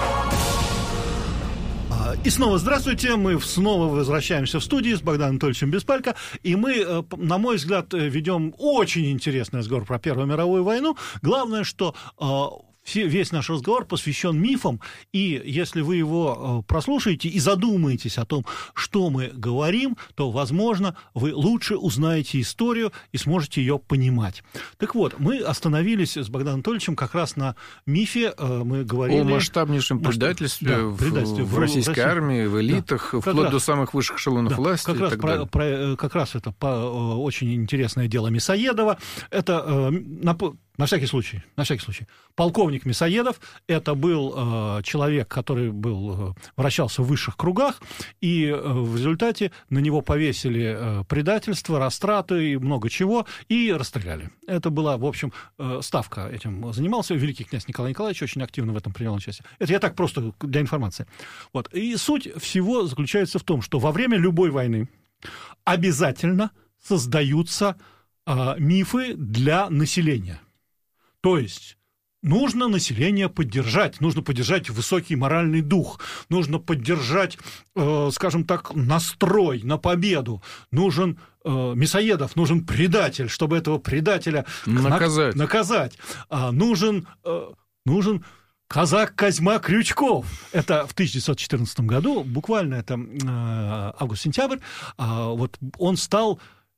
И снова здравствуйте, мы снова возвращаемся в студию с Богданом Анатольевичем Беспалько, и мы, на мой взгляд, ведем очень интересный разговор про Первую мировую войну. Главное, что весь наш разговор посвящен мифам, и если вы его прослушаете и задумаетесь о том, что мы говорим, то, возможно, вы лучше узнаете историю и сможете ее понимать. Так вот, мы остановились с Богданом Анатольевичем как раз на мифе, мы говорили... О масштабнейшем предательстве, да, в, предательстве в, в российской России. армии, в элитах, да, вплоть раз, до самых высших эшелонов да, власти как и раз так про, далее. Про, как раз это по, очень интересное дело Мясоедова. Это... На, На всякий случай, на всякий случай. Полковник Мясоедов – это был э, человек, который был, э, вращался в высших кругах, и э, в результате на него повесили э, предательство, растраты и много чего, и расстреляли. Это была, в общем, э, ставка этим занимался. Великий князь Николай Николаевич очень активно в этом принял участие. Это я так просто для информации. Вот. И суть всего заключается в том, что во время любой войны обязательно создаются э, мифы для населения. То есть нужно население поддержать, нужно поддержать высокий моральный дух, нужно поддержать, э, скажем так, настрой на победу, нужен э, Мясоедов, нужен предатель, чтобы этого предателя наказать, на- наказать. А, нужен, э, нужен казак Козьма Крючков. Это в тысяча девятьсот четырнадцатом году, буквально это э, август-сентябрь, э, вот он стал...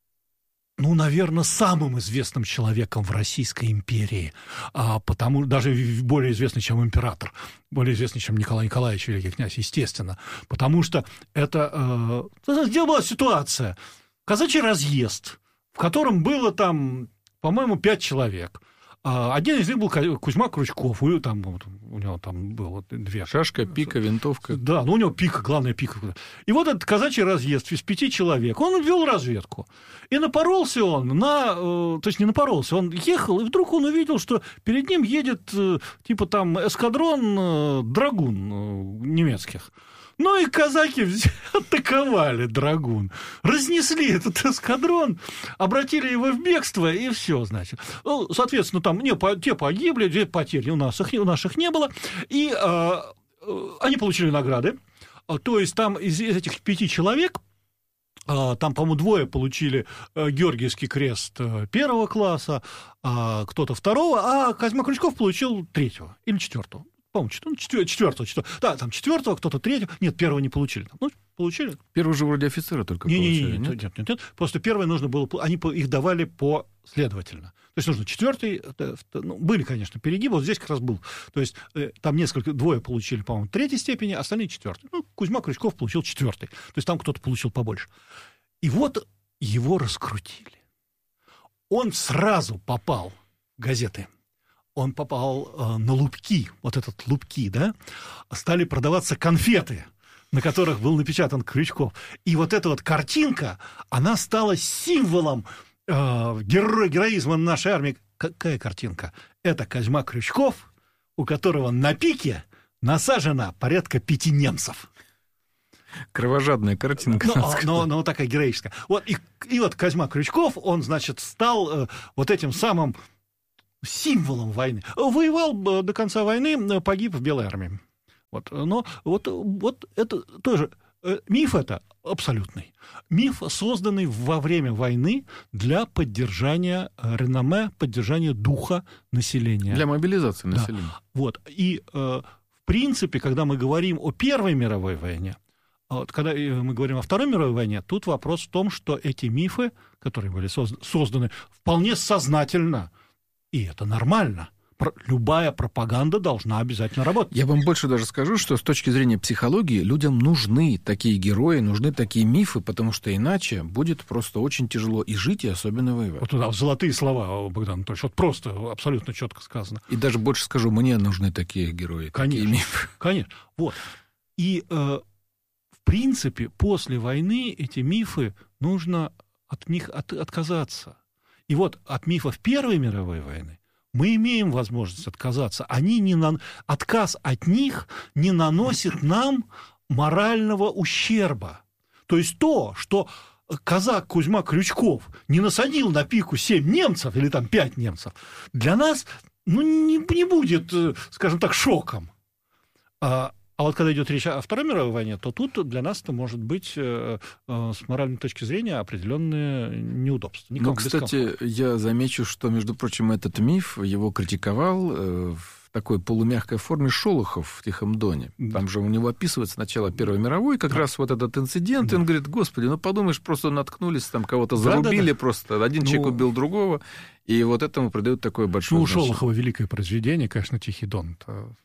ну, наверное, самым известным человеком в Российской империи, а, потому даже более известный, чем император, более известный, чем Николай Николаевич, великий князь, естественно, потому что это... Э, где была ситуация? Казачий разъезд, в котором было там, по-моему, пять человек. Один из них был Кузьма Крючков, у, там, у него там было две. Шашка, пика, винтовка. Да, ну у него пика, главная пика. И вот этот казачий разъезд из пяти человек, он вел разведку. И напоролся он на... То есть не напоролся, он ехал, и вдруг он увидел, что перед ним едет типа там эскадрон драгун немецких. Ну и казаки атаковали драгун, разнесли этот эскадрон, обратили его в бегство, и все, значит. Ну, соответственно, там не, те погибли, те потери у нас, у наших не было, и э, они получили награды. То есть там из этих пяти человек, э, там, по-моему, двое получили э, Георгиевский крест первого класса, э, кто-то второго, а Козьма Крючков получил третьего или четвертого. по-моему, четвертого, четвертого, да, там четвертого, кто-то третьего, нет, первого не получили. Ну, получили. Первый же вроде офицера только не, получили, не, не, нет? Нет, нет, нет, просто первое нужно было, они их давали последовательно. То есть нужно четвертый, ну, были, конечно, перегибы, вот здесь как раз был. То есть там несколько, двое получили, по-моему, третьей степени, остальные четвертой. Ну, Кузьма Крючков получил четвертый. То есть там кто-то получил побольше. И вот его раскрутили. Он сразу попал в газеты. Он попал э, на лупки, вот этот лупки, да, стали продаваться конфеты, на которых был напечатан Крючков. И вот эта вот картинка, она стала символом э, геро- героизма нашей армии. Какая картинка? Это Козьма Крючков, у которого на пике насажено порядка пяти немцев. Кровожадная картинка. Но, но, но такая героическая. Вот, и, и вот Козьма Крючков, он, значит, стал э, вот этим самым символом войны. Воевал до конца войны, погиб в Белой армии. Вот. Но вот, вот это тоже... Миф это абсолютный. Миф, созданный во время войны для поддержания реноме, поддержания духа населения. Для мобилизации населения. Да. Вот. И, э, в принципе, когда мы говорим о Первой мировой войне, вот, когда мы говорим о Второй мировой войне, тут вопрос в том, что эти мифы, которые были созданы вполне сознательно, и это нормально. Любая пропаганда должна обязательно работать. Я вам больше даже скажу, что с точки зрения психологии людям нужны такие герои, нужны такие мифы, потому что иначе будет просто очень тяжело и жить, и особенно воевать. Вот туда золотые слова, Богдан Анатольевич, вот просто абсолютно четко сказано. И даже больше скажу, мне нужны такие герои, конечно, такие мифы. Конечно, вот. И, э, в принципе, после войны эти мифы, нужно от них от, отказаться. И вот от мифов Первой мировой войны мы имеем возможность отказаться. Они не на... Отказ от них не наносит нам морального ущерба. То есть то, что казак Кузьма Крючков не насадил на пику семь немцев или там пять немцев, для нас ну, не, не будет, скажем так, шоком. А, а вот когда идет речь о Второй мировой войне, то тут для нас это может быть э, э, с моральной точки зрения определенные неудобства. Ну, кстати, я замечу, что, между прочим, этот миф его критиковал э, в такой полумягкой форме Шолохов в «Тихом доне». Там же у него описывается начало Первой мировой, как да. раз вот этот инцидент, да. и он говорит, господи, ну подумаешь, просто наткнулись, там кого-то зарубили, да, да, да. просто один ну... человек убил другого, и вот этому придают такое большое ну, значение. Ну, у Шолохова великое произведение, конечно, «Тихий дон».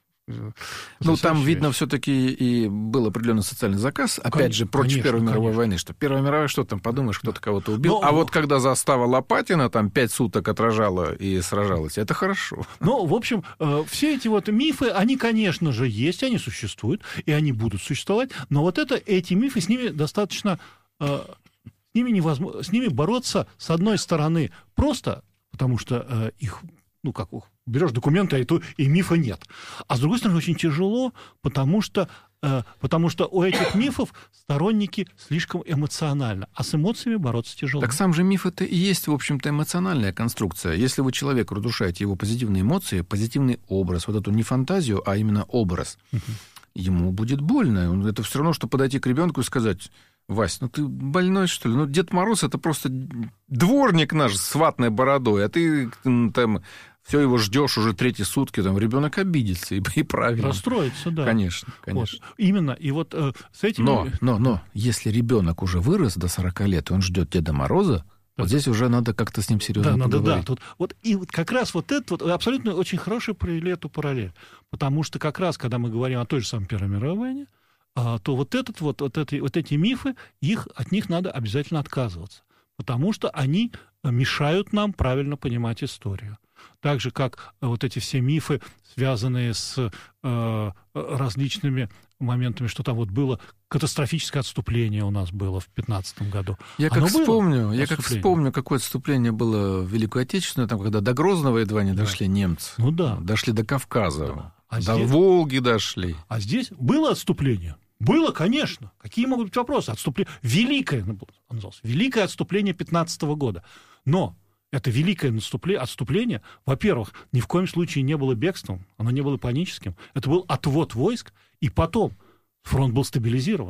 Ну, там, видно, все-таки и был определенный социальный заказ, опять конечно, же, против конечно, Первой мировой конечно. войны, что Первая мировая, что там, подумаешь, кто-то кого-то убил. Но, а но... вот когда застава Лопатина там пять суток отражала и сражалась, это хорошо. Ну, в общем, все эти вот мифы, они, конечно же, есть, они существуют, и они будут существовать, но вот это, эти мифы, с ними достаточно... С ними, невозможно, с ними бороться, с одной стороны, просто, потому что их... Ну, как берешь документы, и, то, и мифа нет. А с другой стороны, очень тяжело, потому что, э, потому что у этих мифов сторонники слишком эмоционально. А с эмоциями бороться тяжело. Так сам же миф это и есть, в общем-то, эмоциональная конструкция. Если вы человеку разрушаете его позитивные эмоции, позитивный образ, вот эту не фантазию, а именно образ, uh-huh. ему будет больно. Это все равно, что подойти к ребенку и сказать... Вась, ну ты больной, что ли? Ну, Дед Мороз — это просто дворник наш с ватной бородой, а ты там все его ждешь уже третьи сутки, там ребенок обидится, и, и правильно. Расстроится, да. Конечно, конечно. Вот. Именно, и вот э, с этим... Но, но, но, если ребенок уже вырос до сорока лет, и он ждет Деда Мороза, да. вот здесь уже надо как-то с ним серьезно да, поговорить. Да, да, тут, вот, и вот как раз вот это вот абсолютно очень хороший провели эту параллель, потому что как раз, когда мы говорим о той же самой Первой мировой войне, то вот, этот, вот, вот, эти, вот эти мифы, их, от них надо обязательно отказываться, потому что они мешают нам правильно понимать историю. Так же, как вот эти все мифы, связанные с э, различными моментами, что там вот было катастрофическое отступление у нас было в пятнадцатом году. Я как, вспомню, я как вспомню, какое отступление было в Великую Отечественную, там, когда до Грозного едва не дошли да. немцы. Ну да. Дошли до Кавказа. Да. А до здесь... Волги дошли. А здесь было отступление? Было, конечно. Какие могут быть вопросы? Отступление... Великое, оно называлось, Великое отступление пятнадцатого года. Но это великое наступление, отступление, во-первых, ни в коем случае не было бегством, оно не было паническим. Это был отвод войск, и потом фронт был стабилизирован.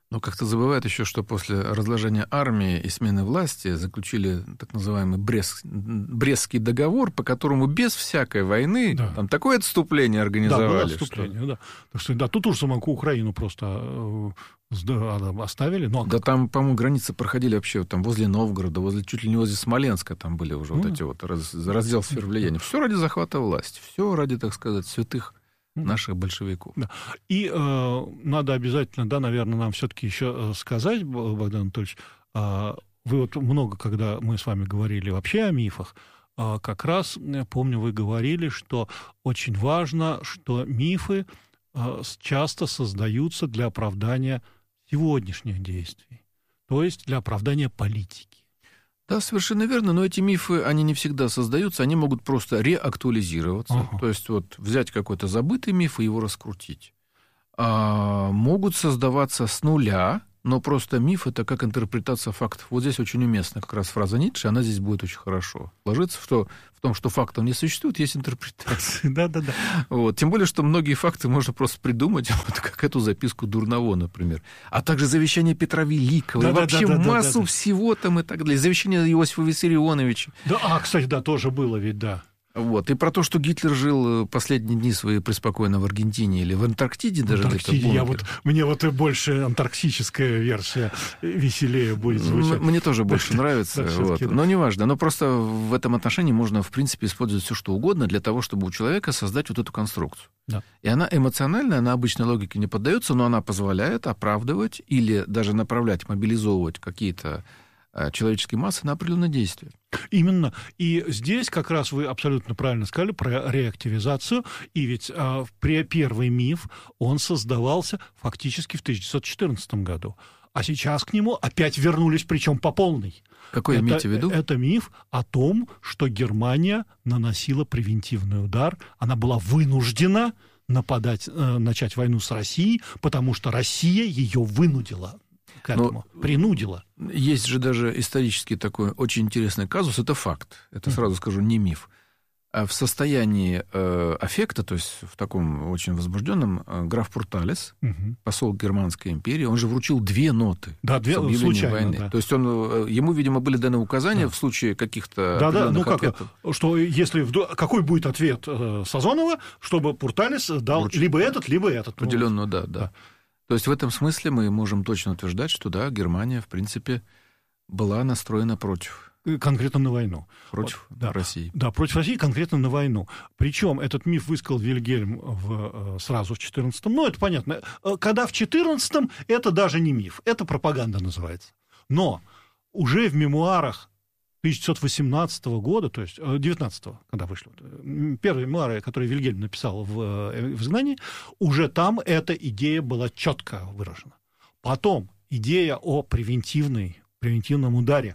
Но как-то забывают еще, что после разложения армии и смены власти заключили так называемый Брест, Брестский договор, по которому без всякой войны да. там такое отступление организовали. Да, было отступление, что... да. Так что, да, тут уж саму Украину просто оставили. Но... Да там, по-моему, границы проходили вообще там возле Новгорода, возле, чуть ли не возле Смоленска там были уже mm. вот эти вот раз, раздел сфер влияния. Все ради захвата власти, все ради, так сказать, святых наших большевиков. Да. И э, надо обязательно, да, наверное, нам все-таки еще сказать, Богдан Анатольевич, э, вы вот много, когда мы с вами говорили вообще о мифах, э, как раз, я помню, вы говорили, что очень важно, что мифы э, часто создаются для оправдания сегодняшних действий, то есть для оправдания политики. Да, совершенно верно, но эти мифы, они не всегда создаются, они могут просто реактуализироваться, ага. то есть вот взять какой-то забытый миф и его раскрутить. А, могут создаваться с нуля, но просто миф — это как интерпретация фактов. Вот здесь очень уместна как раз фраза Ницше, она здесь будет очень хорошо ложится в, то, в том, что фактов не существует, есть интерпретация. Да-да-да. Вот. Тем более, что многие факты можно просто придумать, вот как эту записку Дурново, например. А также завещание Петра Великого, да, и да, вообще да, да, массу да, да, всего там и так далее. Завещание Иосифа Виссарионовича. Да, а, кстати, да, тоже было ведь, да. Вот. И про то, что Гитлер жил последние дни свои преспокойно в Аргентине или в Антарктиде даже. В Антарктиде, я вот, мне вот и больше антарктическая версия веселее будет звучать. Мне тоже больше нравится, да, вот. Но неважно. Но просто в этом отношении можно, в принципе, использовать все что угодно для того, чтобы у человека создать вот эту конструкцию. Да. И она эмоциональная, она обычной логике не поддается, но она позволяет оправдывать или даже направлять, мобилизовывать какие-то человеческие массы на определенные действия. Именно. И здесь как раз вы абсолютно правильно сказали про реактивизацию. И ведь а, при первый миф, он создавался фактически в тысяча девятьсот четырнадцатом году. А сейчас к нему опять вернулись, причем по полной. Какой это, имеете в виду? Это миф о том, что Германия наносила превентивный удар. Она была вынуждена нападать, э, начать войну с Россией, потому что Россия ее вынудила. К этому, но принудила. Есть же даже исторический такой очень интересный казус, это факт, это сразу скажу, не миф. А в состоянии э, аффекта, то есть в таком очень возбужденном, э, граф Пурталес, угу. посол Германской империи, он же вручил две ноты да, две, с объявлением случайно, войны. Да. То есть он, ему, видимо, были даны указания да. в случае каких-то да, да, ну как, ответов. Что если, какой будет ответ э, Сазонова, чтобы Пурталес дал вручил. Либо этот, либо этот. Определенно, ну, да, да. да. То есть в этом смысле мы можем точно утверждать, что да, Германия, в принципе, была настроена против. Конкретно на войну. Против вот, да, России. Да, против России, конкретно на войну. Причем этот миф высказал Вильгельм в, сразу в четырнадцатом. Ну, это понятно. Когда в четырнадцатом, это даже не миф, это пропаганда называется. Но уже в мемуарах тысяча девятьсот восемнадцатого года, то есть девятнадцатого, когда вышли, первые мемуары, которые Вильгельм написал в, в «Изгнании», уже там эта идея была четко выражена. Потом идея о превентивной, превентивном ударе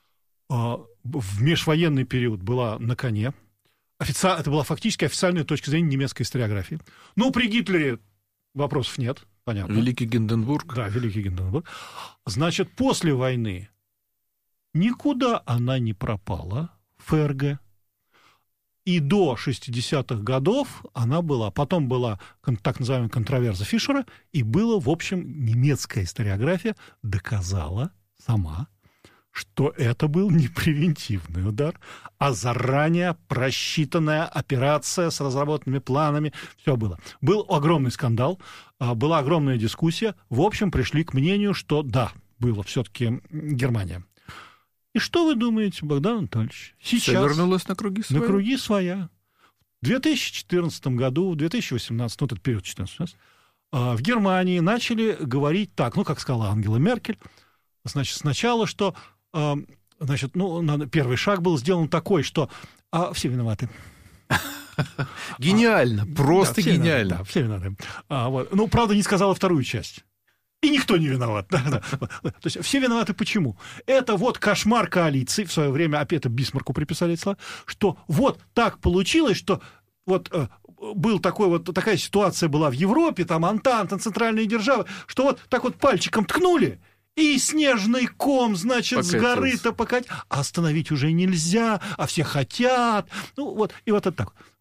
в межвоенный период была на коне. Офици... Это была фактически официальная точка зрения немецкой историографии. Но при Гитлере вопросов нет, понятно. Великий Гинденбург. Да, Великий Гинденбург. Значит, после войны никуда она не пропала, ФРГ. И до шестидесятых годов она была. Потом была так называемая контроверза Фишера, и было, в общем, немецкая историография доказала сама, что это был не превентивный удар, а заранее просчитанная операция с разработанными планами. Все было. Был огромный скандал, была огромная дискуссия. В общем, пришли к мнению, что да, было все-таки Германия. И что вы думаете, Богдан Анатольевич? Сейчас все вернулось на круги своя. На круги своя. В две тысячи четырнадцатом году, в две тысячи восемнадцатом, ну, этот период четырнадцатый, в Германии начали говорить так, ну, как сказала Ангела Меркель, значит, сначала, что, значит, ну, первый шаг был сделан такой, что а, все виноваты. Гениально, просто да, все гениально. Да, все виноваты. А, вот. Ну, правда, не сказала вторую часть. И никто не виноват. Да, да. То есть все виноваты почему? Это вот кошмар коалиции, в свое время опять Бисмарку приписали эти слова, что вот так получилось, что вот э, был такой вот, такая ситуация была в Европе, там Антанта, центральные державы, что вот так вот пальчиком ткнули, и снежный ком, значит, покатился. С горы-то покатился. А остановить уже нельзя, а все хотят. Ну вот, и вот это так. Вот.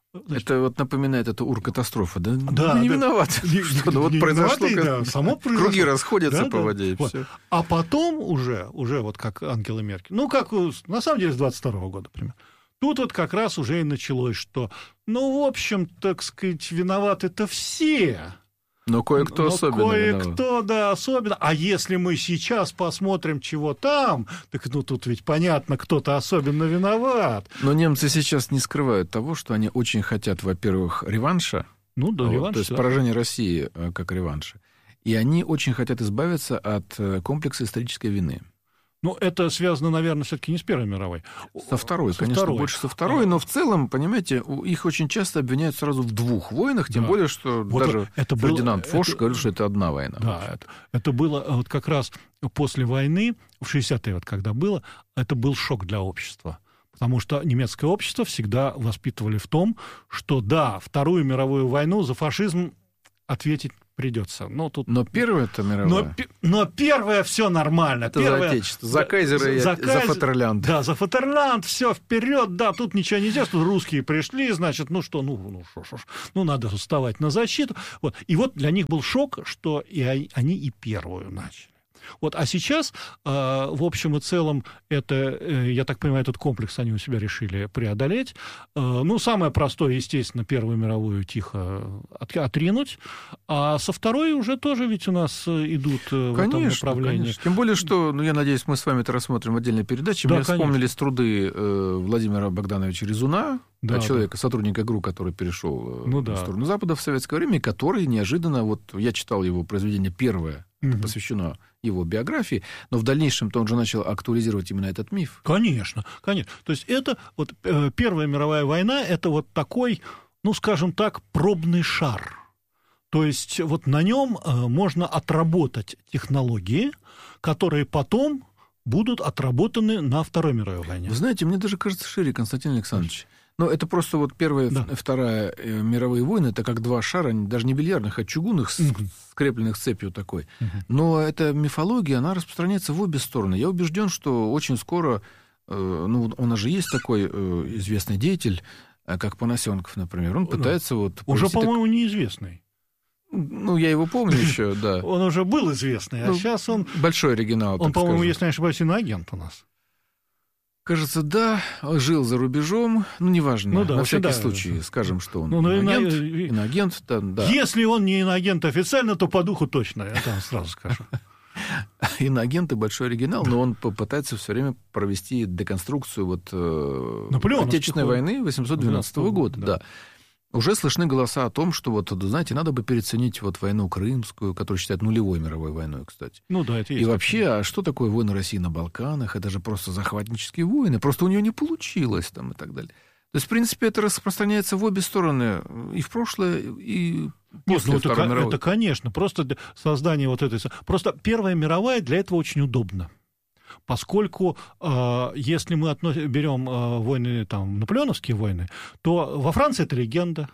Значит, это вот напоминает эту Ур-катастрофу, да? Да, ну, не да. виноват. Не, что, не, вот не произошло, виноваты, как... да, само произошло. Круги расходятся да, по да. воде, и вот. все. А потом уже, уже вот как Ангела Меркель, ну, как на самом деле с двадцать второго года, примерно, тут вот как раз уже и началось, что, ну, в общем, так сказать, виноваты-то все. Но кое-кто Но особенно кое-кто, виноват. да, особенно. А если мы сейчас посмотрим, чего там, так ну тут ведь понятно, кто-то особенно виноват. Но немцы сейчас не скрывают того, что они очень хотят, во-первых, реванша. Ну да, вот, реванш. То есть да. поражение России как реванша. И они очень хотят избавиться от комплекса исторической вины. Ну, это связано, наверное, все-таки не с Первой мировой. Со второй, со конечно, второй. больше со второй, но в целом, понимаете, их очень часто обвиняют сразу в двух войнах, тем да. более, что вот даже это Фердинанд было, Фош это... говорил, что это одна война. Да, это, это было вот как раз после войны, в шестидесятые, вот когда было, это был шок для общества. Потому что немецкое общество всегда воспитывали в том, что да, Вторую мировую войну за фашизм ответить придется. Но, тут... но первая-то мировая. Но, но первая все нормально. Это первая... за отечество, за кайзера за, и за, за кайзер... Фатерлянд. Да, за Фатерлянд, все вперед, да, тут ничего нельзя, что русские пришли, значит, ну что, ну, ну что, что, ну надо вставать на защиту. Вот. И вот для них был шок, что и они и первую начали. Вот, а сейчас, э, в общем и целом, это, э, я так понимаю, этот комплекс они у себя решили преодолеть. Э, ну, самое простое, естественно, Первую мировую тихо от, отринуть, а со второй уже тоже ведь у нас идут э, в конечно, этом направлении. Конечно. Тем более, что, ну, я надеюсь, мы с вами это рассмотрим в отдельной передаче. Да, Мне вспомнились труды э, Владимира Богдановича Резуна, да, человека, да. сотрудника ГРУ, который перешел ну, в да. сторону Запада в советское время, и который неожиданно, вот я читал его произведение первое, угу. это посвящено его биографии, но в дальнейшем-то он же начал актуализировать именно этот миф. Конечно, конечно. То есть это вот э, Первая мировая война, это вот такой, ну, скажем так, пробный шар. То есть вот на нем э, можно отработать технологии, которые потом будут отработаны на Второй мировой войне. Вы знаете, мне даже кажется шире, Константин Александрович. Но это просто вот Первая да. и Вторая мировые войны, это как два шара, даже не бильярдных, а чугунных, угу. скрепленных цепью такой. Угу. Но эта мифология, она распространяется в обе стороны. Я убежден, что очень скоро, ну, у нас же есть такой известный деятель, как Панасенков, например, он пытается да. вот... Уже, по-моему, так... неизвестный. Ну, я его помню еще, да. Он уже был известный, а сейчас он... Большой оригинал, Он, по-моему, если не ошибаюсь, иноагент у нас. Кажется, да, жил за рубежом, ну, неважно, ну, да, на всякий да. случай скажем, что он ну, иноагент, ино... иноагент да, да. Если он не иноагент официально, то по духу точно, я там сразу скажу. Иноагент и большой оригинал, но он попытается все время провести деконструкцию вот Отечественной войны восемьсот двенадцатого года, да. Уже слышны голоса о том, что, вот, знаете, надо бы переоценить вот войну Крымскую, которую считают нулевой мировой войной, кстати. Ну да, это есть. И вообще, а что такое войны России на Балканах? Это же просто захватнические войны. Просто у нее не получилось там и так далее. То есть, в принципе, это распространяется в обе стороны, и в прошлое, и после Нет, ну, Второй это, мировой. Это, конечно, просто создание вот этой... Просто Первая мировая для этого очень удобно. Поскольку, э, если мы относ... берем э, войны, там, наполеоновские войны, то во Франции это легенда,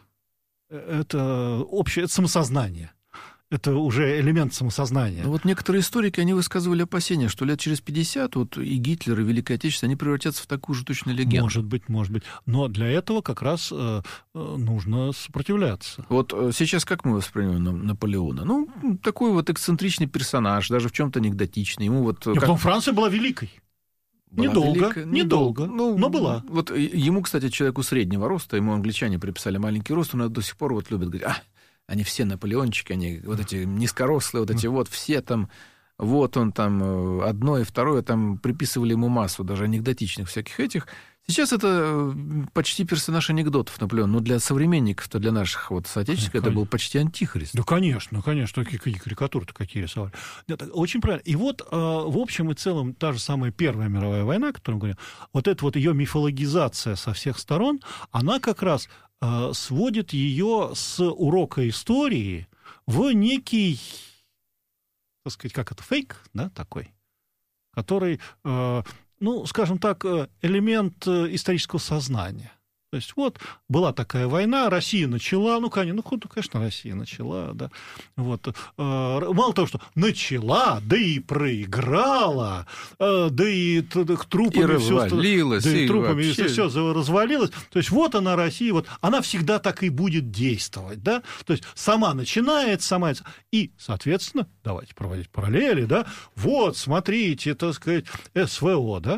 это общее, это самосознание. Это уже элемент самосознания. Ну, вот некоторые историки, они высказывали опасения, что лет через пятьдесят вот и Гитлер, и Великое Отечество, они превратятся в такую же точную легенду. Может быть, может быть. Но для этого как раз э, нужно сопротивляться. Вот сейчас как мы воспринимаем Наполеона? Ну, такой вот эксцентричный персонаж, даже в чем-то анекдотичный. Ему вот, И как... потом Франция была великой. Была недолго, велика... недолго, ну, но была. Вот ему, кстати, человеку среднего роста, ему англичане приписали маленький рост, он до сих пор вот любит говорить, а, они все наполеончики, они вот эти низкорослые, вот эти вот все там, вот он там, одно и второе, там приписывали ему массу даже анекдотичных всяких этих. Сейчас это почти персонаж анекдотов Наполеон, но для современников-то, для наших вот соотечественников, это был почти антихрист. Да, конечно, конечно, какие карикатуры-то какие рисовали. Это очень правильно. И вот, в общем и целом, та же самая Первая мировая война, о которой мы говорим, вот эта вот ее мифологизация со всех сторон, она как раз сводит ее с урока истории в некий, так сказать, как это, фейк, да, такой, который... ну, скажем так, элемент исторического сознания. То есть вот была такая война, Россия начала, ну, конечно, ну, конечно, Россия начала, да, вот, мало того, что начала, да и проиграла, да и трупами и развалилась, все, да и, и трупами вообще... все развалилось, то есть вот она, Россия, вот, она всегда так и будет действовать, да, то есть сама начинает, сама, и, соответственно, давайте проводить параллели, да, вот, смотрите, так сказать, СВО, да,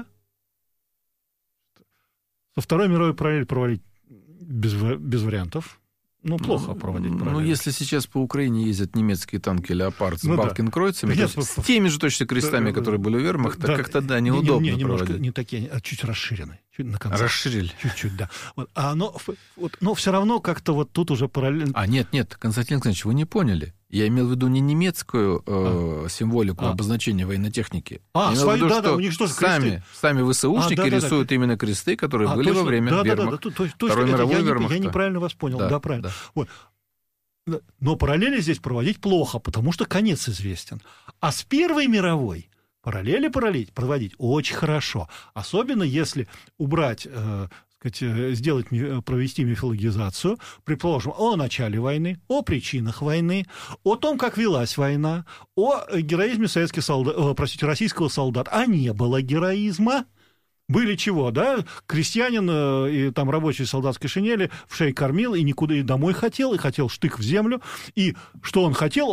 со Второй мировой параллель проводить без, без вариантов. Ну, плохо ну, проводить параллель. Ну, если сейчас по Украине ездят немецкие танки «Леопард» с ну, Балкенкройцами, да. Нет, с теми же точно крестами, да, которые были у вермахта, да, как-то, да, неудобно не, не, немножко, проводить. Не такие, а чуть расширены. Чуть на конце. Расширили. Чуть-чуть, да. Вот, а оно, вот, но все равно как-то вот тут уже параллельно... А, нет, нет, Константин Александрович, вы не поняли. Я имел в виду не немецкую э, а. символику а. обозначения военной техники. А, я свои, виду, да, да, у них что, сами, сами ВСУшники а, да, да, рисуют да. именно кресты, которые а, были точно, во время да, вермахта. Да, да, да, точно, Второй мировой я, вермахта. Я неправильно вас понял, да, да правильно. Да. Вот. Но параллели здесь проводить плохо, потому что конец известен. А с Первой мировой параллели проводить очень хорошо. Особенно если убрать... Э, сказать, сделать, провести мифологизацию, предположим, о начале войны, о причинах войны, о том, как велась война, о героизме советских солдат, о, простите, российского солдата. А не было героизма. Были чего, да? Крестьянин и там рабочий в солдатской шинели в шее кормил и никуда и домой хотел, и хотел штык в землю. И что он хотел?